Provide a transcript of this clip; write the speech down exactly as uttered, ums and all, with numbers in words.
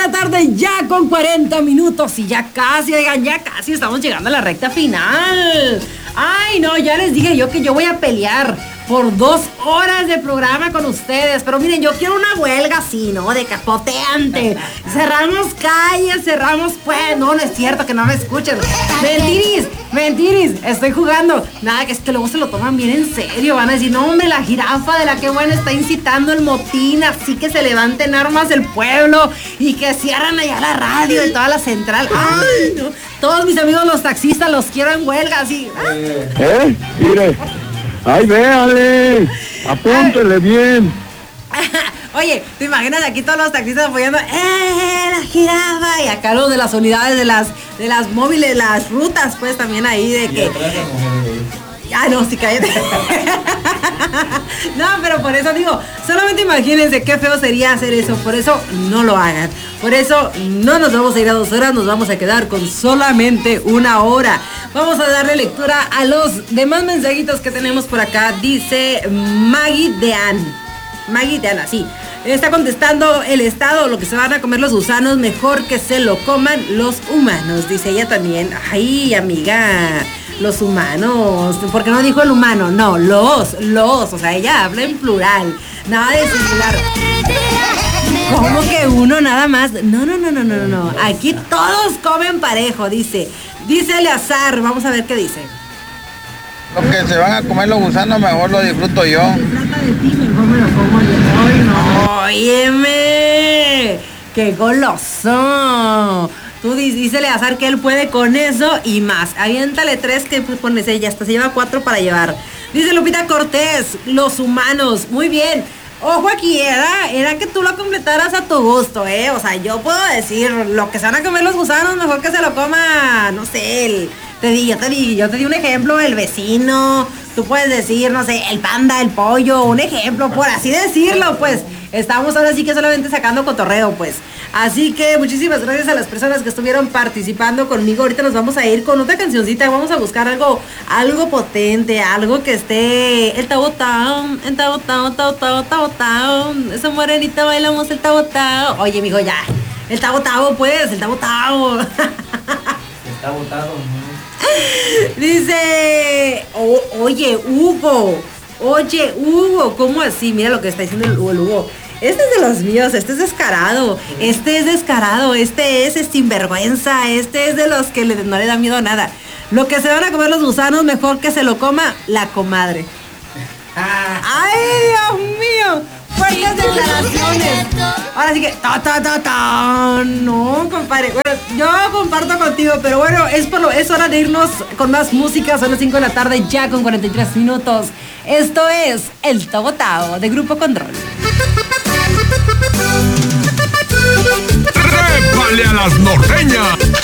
la tarde ya con cuarenta minutos y ya casi, oigan, ya casi estamos llegando a la recta final. Ay, no, ya les dije yo que yo voy a pelear por dos horas de programa con ustedes. Pero miren, yo quiero una huelga así, ¿no? De capoteante. Cerramos calles, cerramos pues. No, no es cierto, que no me escuchen. Mentiris, mentiris, estoy jugando. Nada, que es que luego se lo toman bien en serio. Van a decir, no, hombre, la jirafa de la que buena está incitando el motín. Así que se levanten armas del pueblo y que cierran allá la radio y toda la central. Ay, no. Todos mis amigos los taxistas los quiero en huelga, así. Eh, ¿Eh? Mire. ¡Ay, véale! Apúntele Ay. bien. Oye, ¿te imaginas aquí todos los taxistas apoyando? ¡Eh, la jirafa! Y acá los de las unidades de las de las móviles, las rutas, pues también ahí de que... Ah, no, sí, cállate. No, pero por eso digo, solamente imagínense qué feo sería hacer eso. Por eso no lo hagan. Por eso no nos vamos a ir a dos horas, nos vamos a quedar con solamente una hora. Vamos a darle lectura a los demás mensajitos que tenemos por acá. Dice Maggie Dean. Maggie Dean, así. Está contestando el Estado, lo que se van a comer los gusanos, mejor que se lo coman los humanos. Dice ella también. Ay, amiga, los humanos. ¿Por qué no dijo el humano? No, los, los. O sea, ella habla en plural. Nada de singular. ¿Cómo que uno nada más? No, no, no, no, no, no. Aquí todos comen parejo, dice. Dice Eleazar, vamos a ver qué dice. Lo que se van a comer los gusanos, mejor lo disfruto yo. Se trata de ti, mejor me lo como yo. Ay, no. Óyeme, qué goloso. Tú dice Eleazar que él puede con eso y más. Aviéntale tres que pues pones ella, hasta se lleva cuatro para llevar. Dice Lupita Cortés, los humanos, muy bien. Ojo aquí, era, era que tú lo completaras a tu gusto, ¿eh? O sea, yo puedo decir, lo que se van a comer los gusanos, mejor que se lo coma, no sé, el, te di, yo te di, yo te di un ejemplo, el vecino, tú puedes decir, no sé, el panda, el pollo, un ejemplo, por así decirlo, pues. Estamos ahora sí que solamente sacando cotorreo, pues. Así que muchísimas gracias a las personas que estuvieron participando conmigo. Ahorita nos vamos a ir con otra cancioncita. Vamos a buscar algo, algo potente, algo que esté. El Tabo Town, el Tabo Town, Tabo Town, Tabo Town. Esa morenita bailamos el Tabo Town. Oye, mijo, ya. El Tabo Tabo, pues, el Tabo Town. El Tabo Town. Dice, o, oye, Hugo. Oye, Hugo, ¿cómo así? Mira lo que está diciendo el, el Hugo. Este es de los míos, este es descarado, este es descarado, este es sinvergüenza, este es de los que le, no le da miedo a nada. Lo que se van a comer los gusanos, mejor que se lo coma la comadre. ¡Ay, Dios mío! Fuertes declaraciones. Ahora sí que, ta, ta, ta, ta. No, compadre. Bueno, yo comparto contigo, pero bueno, es, por lo, es hora de irnos con más música. Son las cinco de la tarde, ya con cuarenta y tres minutos. Esto es El Tabo Tao de Grupo Control. ¡Trépale a las norteñas!